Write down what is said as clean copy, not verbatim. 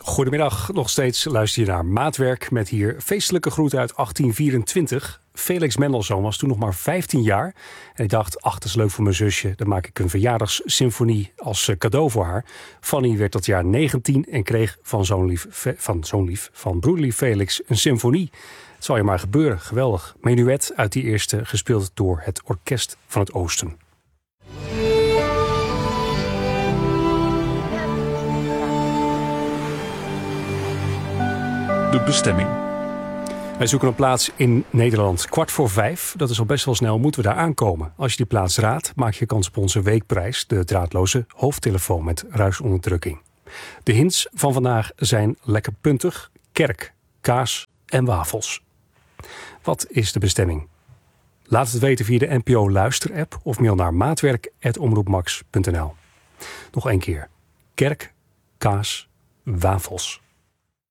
Goedemiddag, nog steeds luister je naar Maatwerk met hier feestelijke groet uit 1824. Felix Mendelssohn was toen nog maar 15 jaar. En ik dacht, dat is leuk voor mijn zusje. Dan maak ik een verjaardagssymfonie als cadeau voor haar. Fanny werd dat jaar 19 en kreeg van broederlief Felix een symfonie. Het zal je maar gebeuren, geweldig. Menuet uit die eerste, gespeeld door het Orkest van het Oosten. De bestemming. Wij zoeken een plaats in Nederland. 4:15, dat is al best wel snel, moeten we daar aankomen. Als je die plaats raadt, maak je kans op onze weekprijs, de draadloze hoofdtelefoon met ruisonderdrukking. De hints van vandaag zijn lekker puntig, kerk, kaas en wafels. Wat is de bestemming? Laat het weten via de NPO Luister-app of mail naar maatwerk@omroepmax.nl. Nog één keer. Kerk, kaas, wafels.